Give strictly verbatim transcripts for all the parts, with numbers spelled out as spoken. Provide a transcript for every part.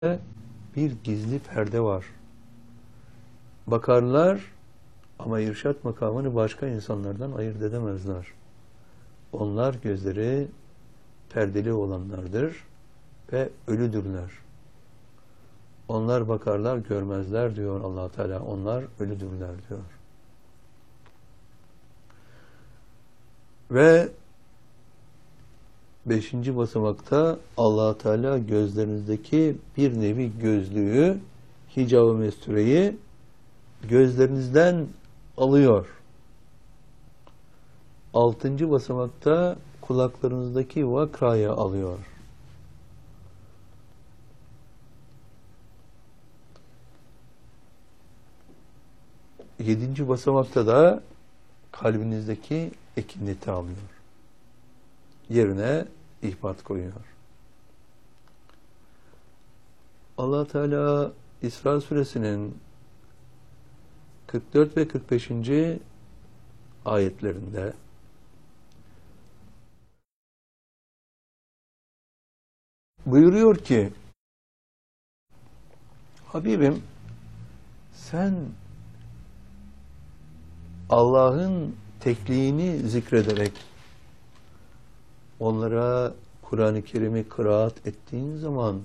bir gizli perde var. Bakarlar ama irşat makamını başka insanlardan ayırt edemezler. Onlar gözleri perdeli olanlardır ve ölüdürler. Onlar bakarlar görmezler diyor Allah Teala. Onlar ölüdürler diyor. Ve beşinci basamakta Allah Teala gözlerinizdeki bir nevi gözlüğü, hicab-ı mestureyi gözlerinizden alıyor. Altıncı basamakta kulaklarınızdaki vakrayı alıyor. Yedinci basamakta da kalbinizdeki ekineti alıyor. Yerine ihbat koyuyor. Allah Teala İsra suresinin kırk dört ve kırk beşinci ayetlerinde buyuruyor ki, Habibim sen Allah'ın tekliğini zikrederek onlara Kur'an-ı Kerim'i kıraat ettiğin zaman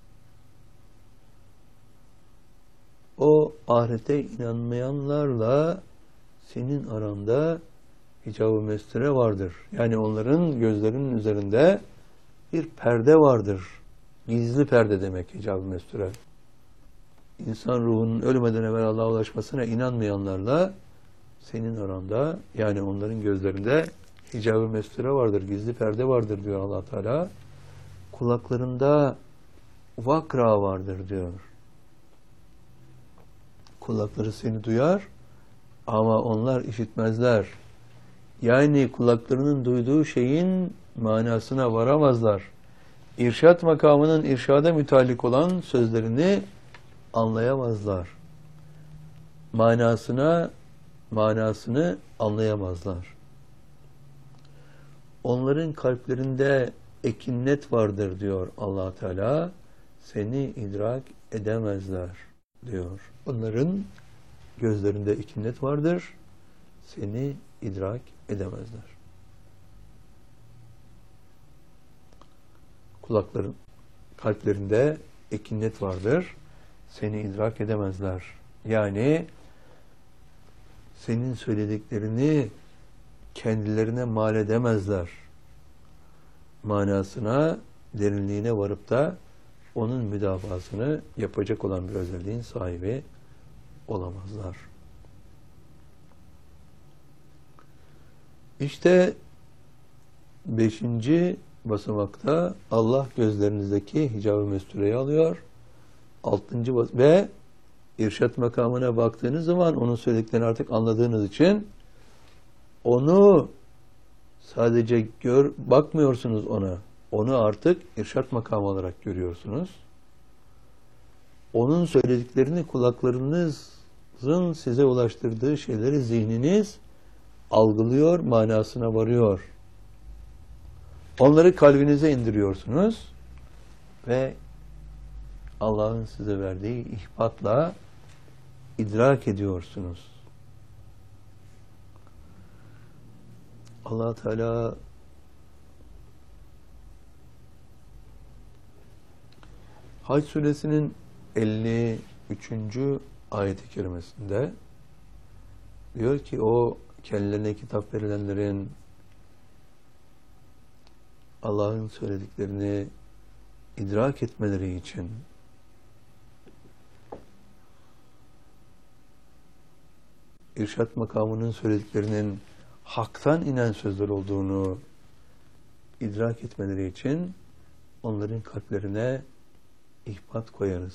o ahirete inanmayanlarla senin aranda hicab-ı mesture vardır. Yani onların gözlerinin üzerinde bir perde vardır. Gizli perde demek hicab-ı mesture. İnsan ruhunun ölmeden evvel Allah'a ulaşmasına inanmayanlarla senin aranda, yani onların gözlerinde hicab-ı mesture vardır, gizli perde vardır diyor Allah Teala. Kulaklarında vakra vardır diyor. Kulakları seni duyar ama onlar işitmezler. Yani kulaklarının duyduğu şeyin manasına varamazlar. İrşat makamının irşada mütalik olan sözlerini anlayamazlar. Manasına manasını anlayamazlar. Onların kalplerinde ekinnet vardır diyor Allah Teala. Seni idrak edemezler diyor. Onların gözlerinde ekinnet vardır. Seni idrak edemezler. Kulakların, kalplerinde ekinnet vardır. Seni idrak edemezler. Yani senin söylediklerini kendilerine mal edemezler. Manasına, derinliğine varıp da onun müdafasını yapacak olan bir özelliğin sahibi olamazlar. İşte beşinci basamakta Allah gözlerinizdeki hicab-ı mestureyi alıyor. Altıncı bas ve irşat makamına baktığınız zaman onun söylediklerini artık anladığınız için onu sadece gör, bakmıyorsunuz ona. Onu artık irşat makamı olarak görüyorsunuz. Onun söylediklerini kulaklarınızın size ulaştırdığı şeyleri zihniniz algılıyor, manasına varıyor. Onları kalbinize indiriyorsunuz ve Allah'ın size verdiği ihbatla idrak ediyorsunuz. Allah Teala Hac suresinin elli üçüncü ayet-i kerimesinde diyor ki o kendilerine kitap verilenlerin Allah'ın söylediklerini idrak etmeleri için irşat makamının söylediklerinin haktan inen sözler olduğunu idrak etmeleri için onların kalplerine ihbat koyarız.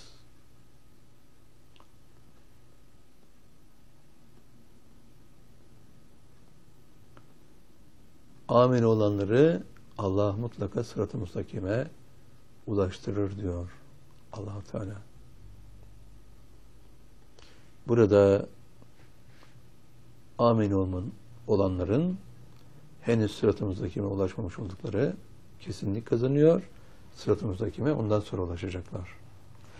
Amin olanları Allah mutlaka sırat-ı müstakime ulaştırır diyor Allah Teala. Burada amin olman, olanların henüz sırat-ı müstakime ulaşmamış oldukları kesinlik kazanıyor. Sırat-ı müstakime ondan sonra ulaşacaklar.